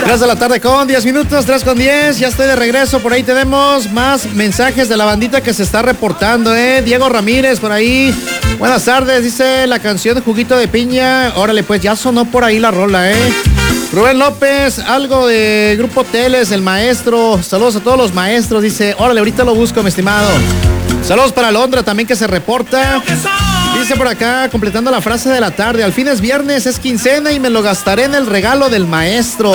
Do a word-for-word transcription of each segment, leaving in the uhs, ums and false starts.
tres de la tarde con diez minutos, tres con diez, ya estoy de regreso. Por ahí tenemos más mensajes de la bandita que se está reportando, ¿eh? Diego Ramírez por ahí. Buenas tardes, dice la canción de Juguito de Piña. Órale, pues ya sonó por ahí la rola, ¿eh? Rubén López, algo de Grupo Teles, el maestro. Saludos a todos los maestros, dice. Órale, ahorita lo busco, mi estimado. Saludos para Londra también que se reporta. Dice por acá, completando la frase de la tarde, al fin es viernes, es quincena y me lo gastaré en el regalo del maestro.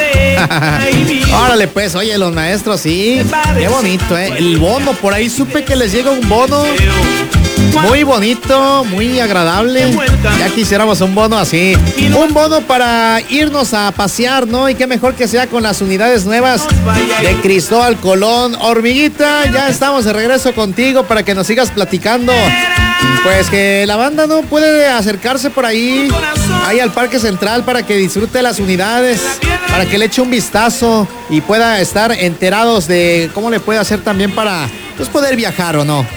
Órale pues, oye, los maestros, sí, qué bonito, ¿eh? El bono, por ahí supe que les llega un bono muy bonito, muy agradable. Ya quisiéramos un bono así. Un bono para irnos a pasear, ¿no? Y qué mejor que sea con las unidades nuevas de Cristóbal Colón. Hormiguita, ya estamos de regreso contigo para que nos sigas platicando. Pues que la banda no puede acercarse por ahí, ahí al Parque Central para que disfrute las unidades, para que le eche un vistazo y pueda estar enterados de cómo le puede hacer también para pues, poder viajar o no.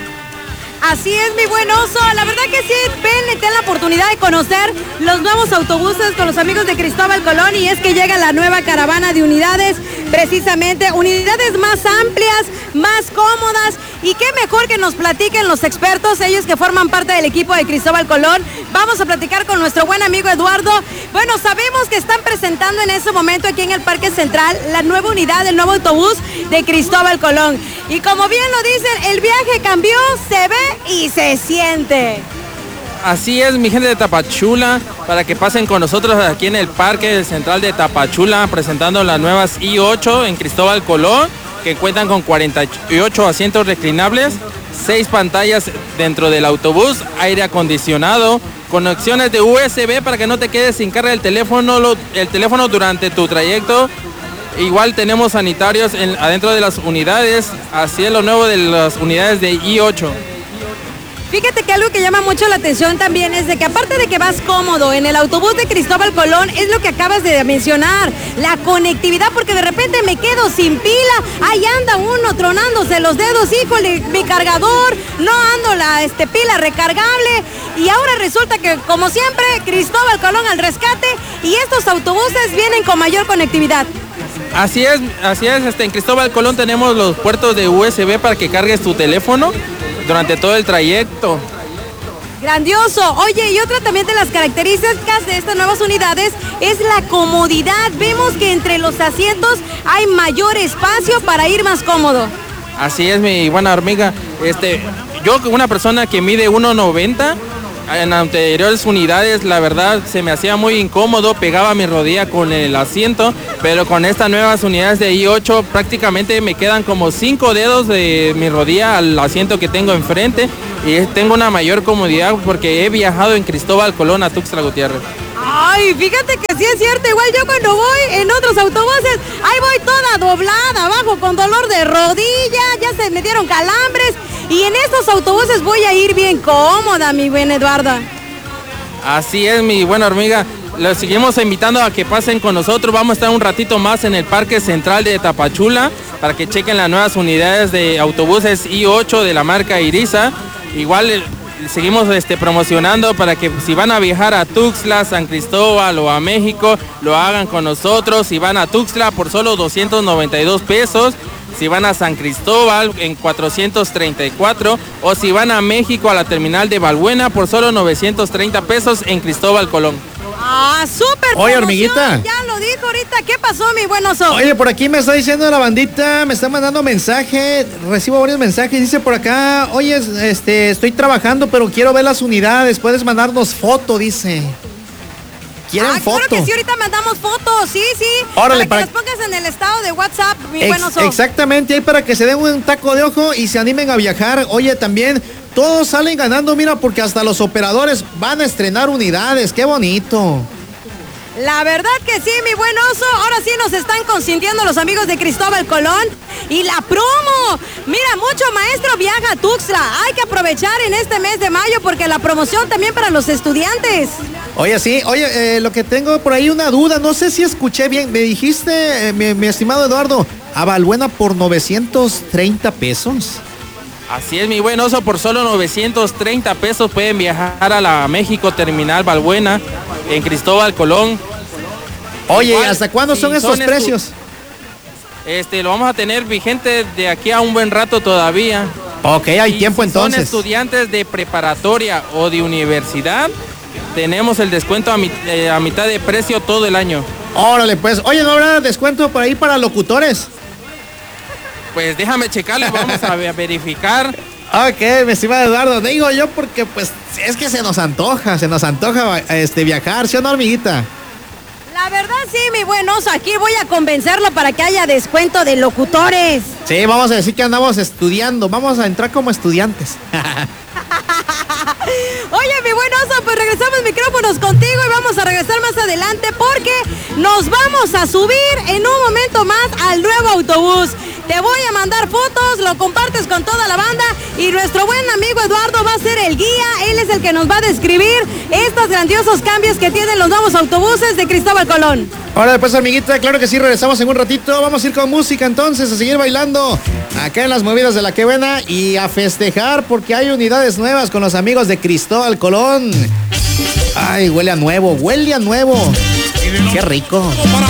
Así es, mi buen oso. La verdad que sí, ven y ten la oportunidad de conocer los nuevos autobuses con los amigos de Cristóbal Colón. Y es que llega la nueva caravana de unidades, precisamente unidades más amplias, más cómodas. Y qué mejor que nos platiquen los expertos, ellos que forman parte del equipo de Cristóbal Colón. Vamos a platicar con nuestro buen amigo Eduardo. Bueno, sabemos que están presentando en ese momento aquí en el Parque Central la nueva unidad, el nuevo autobús de Cristóbal Colón. Y como bien lo dicen, el viaje cambió, se ve y se siente. Así es, mi gente de Tapachula, para que pasen con nosotros aquí en el Parque Central de Tapachula, presentando las nuevas i ocho en Cristóbal Colón, que cuentan con cuarenta y ocho asientos reclinables, seis pantallas dentro del autobús, aire acondicionado, conexiones de U S B para que no te quedes sin carga el teléfono, lo, el teléfono durante tu trayecto. Igual tenemos sanitarios en, adentro de las unidades, así es lo nuevo de las unidades de i ocho. Fíjate que algo que llama mucho la atención también es de que aparte de que vas cómodo en el autobús de Cristóbal Colón, es lo que acabas de mencionar, la conectividad, porque de repente me quedo sin pila, ahí anda uno tronándose los dedos, híjole, mi cargador, no ando la este, pila recargable, y ahora resulta que, como siempre, Cristóbal Colón al rescate, y estos autobuses vienen con mayor conectividad. Así es, así es, este, en Cristóbal Colón tenemos los puertos de U S B para que cargues tu teléfono durante todo el trayecto. Grandioso. Oye, y otra también de las características de estas nuevas unidades es la comodidad. Vemos que entre los asientos hay mayor espacio para ir más cómodo. Así es, mi buena hormiga. Este, yo, una persona que mide uno noventa, en anteriores unidades, la verdad, se me hacía muy incómodo, pegaba mi rodilla con el asiento, pero con estas nuevas unidades de i ocho prácticamente me quedan como cinco dedos de mi rodilla al asiento que tengo enfrente y tengo una mayor comodidad porque he viajado en Cristóbal Colón a Tuxtla Gutiérrez. Ay, fíjate que sí es cierto, igual yo cuando voy en otros autobuses, ahí voy toda doblada, abajo con dolor de rodilla, ya se me dieron calambres, y en estos autobuses voy a ir bien cómoda, mi buen Eduardo. Así es, mi buena hormiga. Los seguimos invitando a que pasen con nosotros. Vamos a estar un ratito más en el Parque Central de Tapachula para que chequen las nuevas unidades de autobuses i ocho de la marca Iriza. Igual seguimos este, promocionando para que si van a viajar a Tuxtla, San Cristóbal o a México, lo hagan con nosotros. Si van a Tuxtla por solo doscientos noventa y dos pesos. Si van a San Cristóbal en cuatrocientos treinta y cuatro, o si van a México a la terminal de Balbuena por solo novecientos treinta pesos en Cristóbal Colón. Ah, súper. Oye, hormiguita. Ya lo dijo ahorita. ¿Qué pasó, mi buen oso? Oye, por aquí me está diciendo la bandita, me está mandando mensaje, recibo varios mensajes, dice por acá, oye, este, estoy trabajando, pero quiero ver las unidades, puedes mandarnos foto, dice. ¿Quieren ah, foto? Claro que sí, ahorita mandamos fotos, sí, sí. Órale, para que para... las pongas en el estado de WhatsApp, mi Ex buen oso. Exactamente, ahí para que se den un taco de ojo y se animen a viajar. Oye, también todos salen ganando, mira, porque hasta los operadores van a estrenar unidades, qué bonito. La verdad que sí, mi buen oso. Ahora sí nos están consintiendo los amigos de Cristóbal Colón. Y la promo. Mira, mucho maestro viaja a Tuxtla. Hay que aprovechar en este mes de mayo porque la promoción también para los estudiantes. Oye, sí, oye, eh, lo que tengo por ahí una duda. No sé si escuché bien. Me dijiste, eh, mi, mi estimado Eduardo, a Balbuena por novecientos treinta pesos. Así es, mi buen oso, por solo novecientos treinta pesos pueden viajar a la México Terminal Balbuena en Cristóbal Colón. Oye, Igual, ¿hasta cuándo son estos son precios? Este, lo vamos a tener vigente de aquí a un buen rato todavía. Ok, hay y tiempo si entonces. Son estudiantes de preparatoria o de universidad, tenemos el descuento a, mit eh, a mitad de precio todo el año. Órale, pues. Oye, ¿no habrá descuento por ahí para locutores? Pues déjame checarlo y vamos a verificar. Ok, mi estimado Eduardo, digo yo porque pues es que se nos antoja, se nos antoja este, viajar, ¿sí o no, hormiguita? La verdad sí, mi buen oso, aquí voy a convencerlo para que haya descuento de locutores. Sí, vamos a decir que andamos estudiando, vamos a entrar como estudiantes. Oye, mi buen oso, pues regresamos micrófonos contigo y vamos a regresar más adelante porque nos vamos a subir en un momento más al nuevo autobús. Te voy a mandar fotos, lo compartes con toda la banda y nuestro buen amigo Eduardo va a ser el guía. Él es el que nos va a describir estos grandiosos cambios que tienen los nuevos autobuses de Cristóbal Colón. Ahora pues, amiguita, claro que sí, regresamos en un ratito. Vamos a ir con música entonces, a seguir bailando acá en las movidas de La Que Buena y a festejar porque hay unidades nuevas con los amigos de Cristóbal Colón. Ay, huele a nuevo, huele a nuevo. Qué rico.